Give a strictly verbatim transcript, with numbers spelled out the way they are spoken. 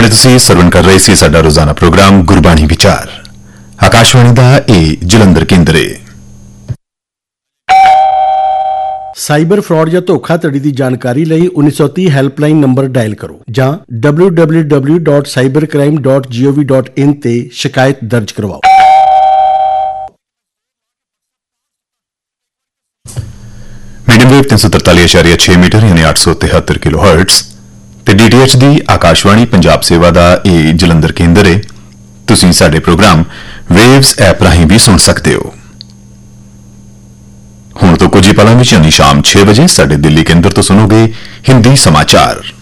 ਹੁਣੇ ਤੁਸੀਂ ਸਰਵਣ ਕਰ ਰਹੇ ਸੀ ਸਾਡਾ ਰੋਜ਼ਾਨਾ ਪ੍ਰੋਗਰਾਮ ਗੁਰਬਾਣੀ ਵਿਚਾਰ ਆਕਾਸ਼ਵਾਣੀ ਦਾ ਇਹ ਜਲੰਧਰ ਕੇਂਦਰ ਹੈ। ਸਾਈਬਰ ਫਰਾਡ ਜਾਂ ਧੋਖਾਧੜੀ ਦੀ ਜਾਣਕਾਰੀ ਲਈ उन्नीस सौ तीस ਹੈਲਪਲਾਈਨ ਨੰਬਰ ਡਾਇਲ ਕਰੋ ਜਾਂ W W W dot cyber crime dot ਗੋਵ dot in ਤੇ ਸ਼ਿਕਾਇਤ ਦਰਜ ਕਰਵਾਓ। ਮੀਡੀਅਮ ਵੇਵ तीन सौ तरतालीस इशारिया छह मीटर यानी आठ सौ तिहत्तर किलो हर्ट्स ਤੇ ਡੀਟੀਐਚ ਦੀ ਆਕਾਸ਼ਵਾਣੀ ਪੰਜਾਬ ਸੇਵਾ ਦਾ ਇਹ ਜਲੰਧਰ ਕੇਂਦਰ ਹੈ। ਤੁਸੀਂ ਸਾਡੇ ਪ੍ਰੋਗਰਾਮ ਵੇਵਸ ਐਪ ਰਾਹੀਂ ਵੀ ਸੁਣ ਸਕਦੇ ਹੋ। ਹੁਣ ਤੋਂ ਕੁਝ ਹੀ ਪਲਾਂ ਵਿੱਚ ਯਾਨੀ ਸ਼ਾਮ छह ਵਜੇ ਸਾਡੇ ਦਿੱਲੀ ਕੇਂਦਰ ਤੋਂ ਸੁਣੋਗੇ ਹਿੰਦੀ ਸਮਾਚਾਰ।